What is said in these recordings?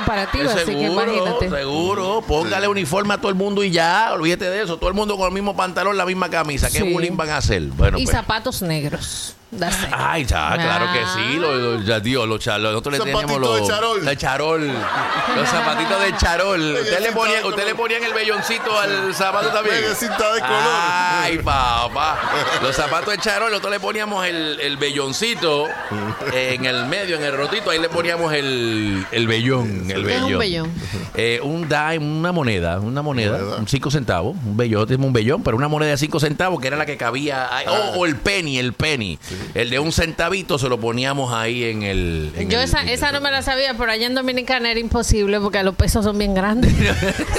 comparativa, así que imagínate. Seguro, póngale uniforme a todo el mundo y ya, olvídate de eso. Todo el mundo con el mismo pantalón, la misma camisa. ¿Qué bullying van a hacer? Bueno, y pues. zapatos negros. Ay, claro que sí. Nosotros le teníamos de charol. Los zapatitos de charol. ¿Usted le ponían el velloncito al zapato también? Cinta de color. Ay, papá. Los zapatos de charol, nosotros le poníamos el velloncito en el medio, en el rotito. Ahí le poníamos el vellón. El vellón. Es un vellón. Un dime, una moneda, un 5 centavos. Un vellón, tenemos un vellón, pero una moneda de 5 centavos que era la que cabía. O el penny. Sí. El de un centavito se lo poníamos ahí en el... Yo esa no me la sabía, pero allá en Dominicana era imposible porque los pesos son bien grandes. No,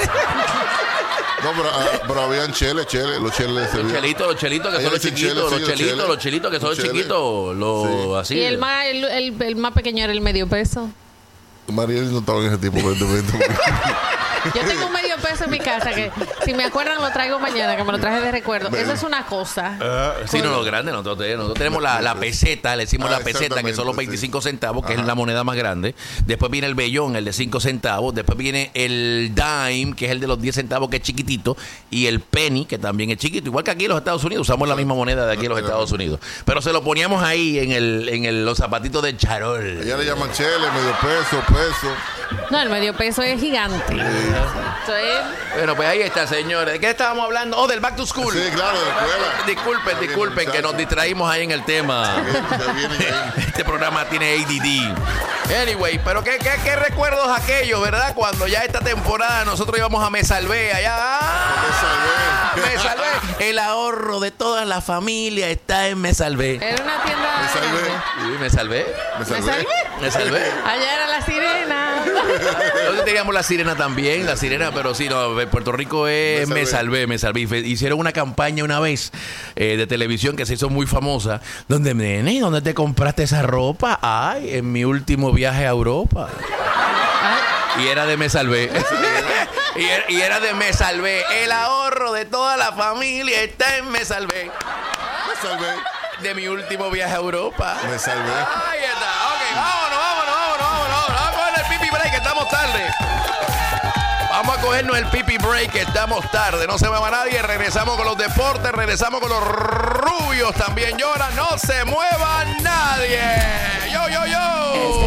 pero habían los chelitos que son los chiquitos, los chelitos que son chiquitos, así. Y el más pequeño era el medio peso. María no estaba en ese tipo de Yo tengo un medio peso en mi casa que si me acuerdan lo traigo mañana, que me lo traje de recuerdo. Eso es una cosa. Sí, no, lo grande. Nosotros tenemos la peseta, le decimos la peseta, que son los 25 centavos, que es la moneda más grande. Después viene el vellón, el de 5 centavos. Después viene el dime, que es el de los 10 centavos, que es chiquitito. Y el penny, que también es chiquito. Igual que aquí en los Estados Unidos, usamos la misma moneda de aquí en los Estados Unidos. Pero se lo poníamos ahí en los zapatitos de charol. Allá le llaman chele, medio peso. No, el medio peso es gigante. Bueno, pues ahí está, señores. ¿De qué estábamos hablando? Del Back to School. Sí, claro, de escuela. Disculpen que nos distraímos ahí en el tema. Este programa tiene ADD. Anyway, pero ¿qué recuerdos aquellos, verdad? Cuando ya esta temporada nosotros íbamos a Me Salvé allá. Me Salvé. El ahorro de toda la familia está en Me Salvé. Era una tienda. Me salvé. Sí, Me Salvé. Me Salvé. Allá era la sirena. Nosotros teníamos la sirena también, pero sí, no, Puerto Rico es Me Salvé. Hicieron una campaña una vez de televisión que se hizo muy famosa, donde, nene, ¿dónde te compraste esa ropa? Ay, en mi último viaje a Europa. Y era de Me Salvé. y era de Me Salvé. El ahorro de toda la familia está en Me Salvé. Me salvé. De mi último viaje a Europa. Me salvé. Ahí está. Ok, vámonos. Vamos a coger el pipi break, que estamos tarde. Vamos a cogernos el pipi break, que estamos tarde. No se mueva nadie. Regresamos con los deportes. Regresamos con los rubios. También lloran. No se mueva nadie. Yo.